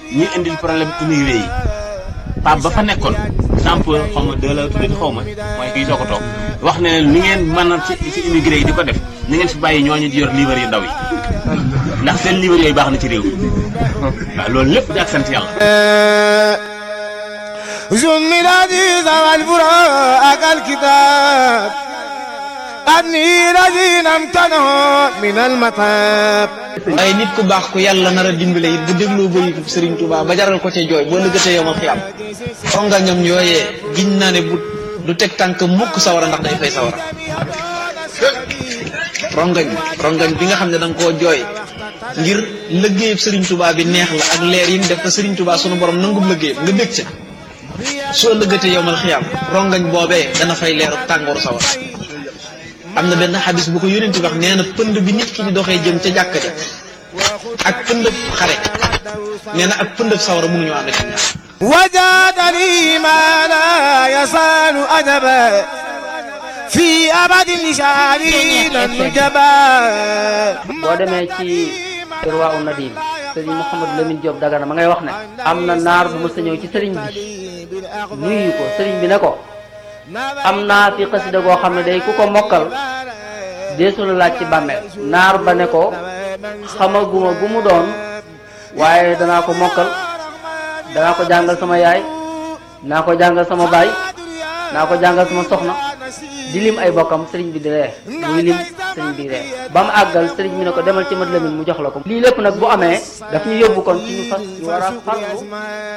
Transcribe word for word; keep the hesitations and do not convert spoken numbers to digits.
ñi indil problème immigré yi Pape ba fa nekkoon sample xaw ma deux la tuddati xaw ma mooy kii soo ko toog wax ne ni ngeen mën a ci ci immigré yi di ko def ni ngeen fi bàyyi ñooñu di yor livre yu ndaw yi ndax seen livre yooyu baax na ci réew mi waaw loolu lépp di ak sant yàlla. waaye nit ku baax ku yàlla nar a dimbale it bu dégloo bëri Serigne Touba ba jaral ko ca jooy boo lëggatee yow ma fi am rongañam yooyee giñ naa ne bu du teg tànk mukk sawara ndax day fay sawara rongañ rongañ bi nga xam ne da nga koo jooy ngir lëggéeyub Serigne Touba bi neex la ak leer yi mu def ko Serigne Touba sunu borom nangub lëggéeyam nga bég ca soo lëggatee yow ma xiyam rongañ boobee dana fay leeru tàngooru sawara. am na benn xadis bu ko yónent bi wax nee na pënd bi nit ki di doxee jëm ca jàkka ja ak pëndëb xare nee na ak pëndëb sawara mënuñu ànd ci ñaar. wajadani ma la yasalu adaba fi abadin shadidan nujaba. boo demee ci Irwaa u Nadim sëriñ Mouhamadou Lamine Diop Dagana ma ngay wax ne am na naar bu mës a ñëw ci sëriñ bi nuyu ko sëriñ bi ne ko am naa fi xasida goo xam ne day ku ko mokkal deesu la laaj ci bàmmeel. naar ba ne ko xamaguma gu mu doon waaye danaa ko mokkal danaa ko jàngal sama yaay naa ko jàngal sama baay naa ko jàngal sama soxna di lim ay bokkam sëriñ bi di ree muy lim sëriñ bi ree ba mu àggal sëriñ bi ne ko demal ci mat Lamin mu jox la ko. lii lépp nag bu amee daf ñu yóbbu kon ci ñu fas ñu war a farlu